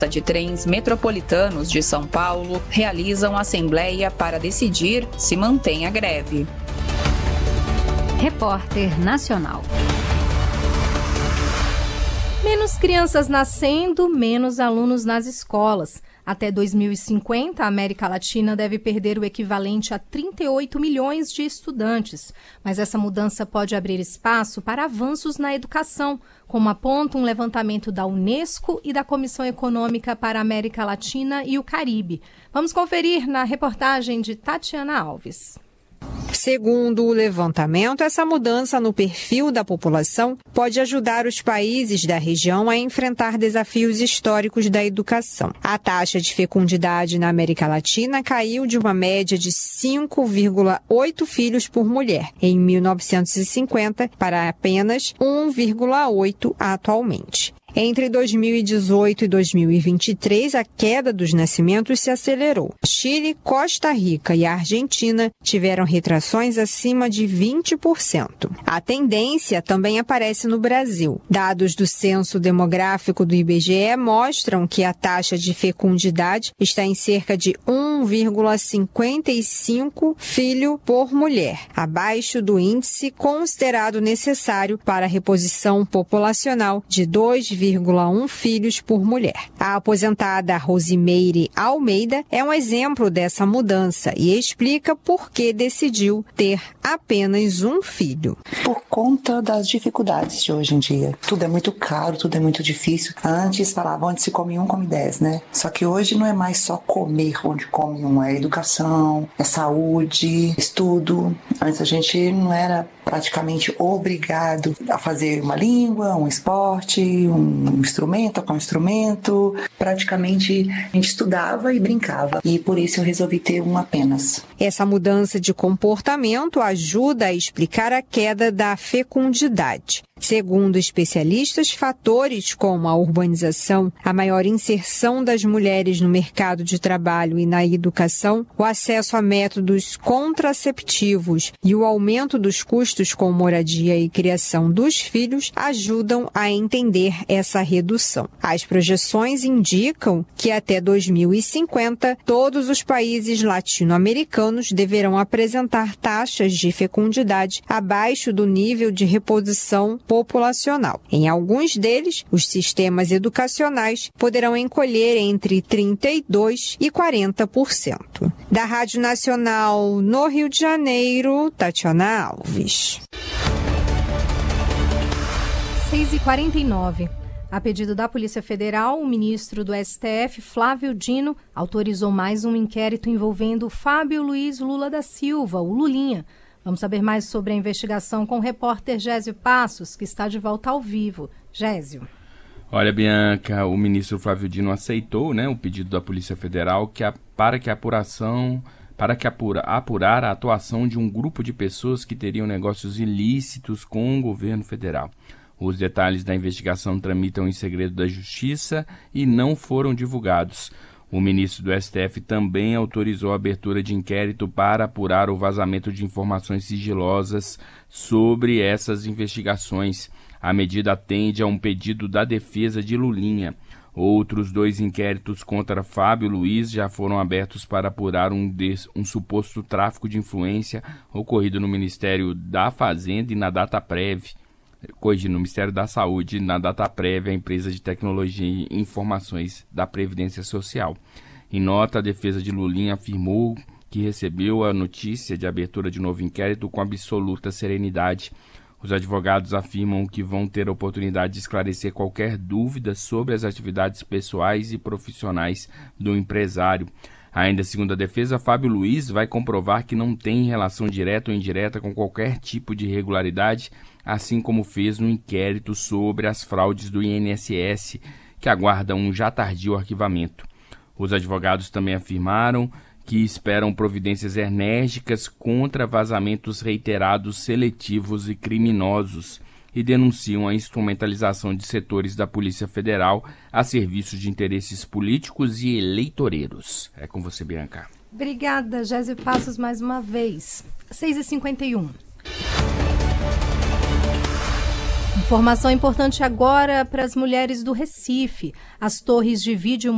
de trens metropolitanos de São Paulo realizam assembleia para decidir se mantém a greve. Repórter Nacional. Menos crianças nascendo, menos alunos nas escolas. Até 2050, a América Latina deve perder o equivalente a 38 milhões de estudantes. Mas essa mudança pode abrir espaço para avanços na educação, como aponta um levantamento da Unesco e da Comissão Econômica para a América Latina e o Caribe. Vamos conferir na reportagem de Tatiana Alves. Segundo o levantamento, essa mudança no perfil da população pode ajudar os países da região a enfrentar desafios históricos da educação. A taxa de fecundidade na América Latina caiu de uma média de 5,8 filhos por mulher em 1950 para apenas 1,8 atualmente. Entre 2018 e 2023, a queda dos nascimentos se acelerou. Chile, Costa Rica e a Argentina tiveram retrações acima de 20%. A tendência também aparece no Brasil. Dados do Censo Demográfico do IBGE mostram que a taxa de fecundidade está em cerca de 1,55 filho por mulher, abaixo do índice considerado necessário para a reposição populacional de 2,1 filhos por mulher. A aposentada Rosimeire Almeida é um exemplo dessa mudança e explica por que decidiu ter apenas um filho. Por conta das dificuldades de hoje em dia. Tudo é muito caro, tudo é muito difícil. Antes falavam, onde se come um, come 10, né? Só que hoje não é mais só comer onde come um, é educação, é saúde, estudo. Antes a gente não era praticamente obrigado a fazer uma língua, um esporte, um instrumento, tocar um instrumento. Praticamente a gente estudava e brincava. E por isso eu resolvi ter um apenas. Essa mudança de comportamento ajuda a explicar a queda da fecundidade. Segundo especialistas, fatores como a urbanização, a maior inserção das mulheres no mercado de trabalho e na educação, o acesso a métodos contraceptivos e o aumento dos custos com moradia e criação dos filhos ajudam a entender essa redução. As projeções indicam que até 2050, todos os países latino-americanos deverão apresentar taxas de fecundidade abaixo do nível de reposição populacional. Em alguns deles, os sistemas educacionais poderão encolher entre 32% e 40%. Da Rádio Nacional no Rio de Janeiro, Tatiana Alves. 6h49. A pedido da Polícia Federal, o ministro do STF, Flávio Dino, autorizou mais um inquérito envolvendo Fábio Luiz Lula da Silva, o Lulinha. Vamos saber mais sobre a investigação com o repórter Gésio Passos, que está de volta ao vivo. Gésio. Olha, Bianca, o ministro Flávio Dino aceitou, o pedido da Polícia Federal para apurar a atuação de um grupo de pessoas que teriam negócios ilícitos com o governo federal. Os detalhes da investigação tramitam em segredo da Justiça e não foram divulgados. O ministro do STF também autorizou a abertura de inquérito para apurar o vazamento de informações sigilosas sobre essas investigações. A medida atende a um pedido da defesa de Lulinha. Outros 2 inquéritos contra Fábio Luiz já foram abertos para apurar um suposto tráfico de influência ocorrido no Ministério da Fazenda e na Dataprev. No Ministério da Saúde, na Dataprev, a empresa de tecnologia e informações da Previdência Social. Em nota, a defesa de Lulinha afirmou que recebeu a notícia de abertura de novo inquérito com absoluta serenidade. Os advogados afirmam que vão ter a oportunidade de esclarecer qualquer dúvida sobre as atividades pessoais e profissionais do empresário. Ainda segundo a defesa, Fábio Luiz vai comprovar que não tem relação direta ou indireta com qualquer tipo de irregularidade, assim como fez no inquérito sobre as fraudes do INSS, que aguarda um já tardio arquivamento. Os advogados também afirmaram que esperam providências enérgicas contra vazamentos reiterados, seletivos e criminosos e denunciam a instrumentalização de setores da Polícia Federal a serviço de interesses políticos e eleitoreiros. É com você, Bianca. Obrigada, Gésio Passos, mais uma vez. 6h51. Informação importante agora para as mulheres do Recife. As torres de vídeo